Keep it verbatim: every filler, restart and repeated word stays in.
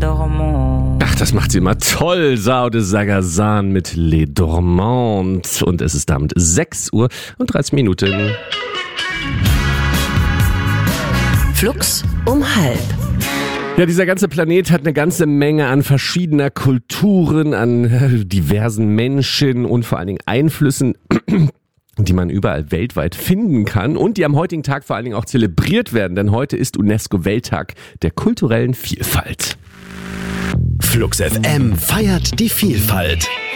Dormants. Ach, das macht sie immer toll. Sao de Sagazan mit Les Dormants. Und es ist damit sechs Uhr und dreißig Minuten. Flux um halb. Ja, dieser ganze Planet hat eine ganze Menge an verschiedener Kulturen, an diversen Menschen und vor allen Dingen Einflüssen, die man überall weltweit finden kann und die am heutigen Tag vor allen Dingen auch zelebriert werden, denn heute ist UNESCO-Welttag der kulturellen Vielfalt. Flux F M feiert die Vielfalt.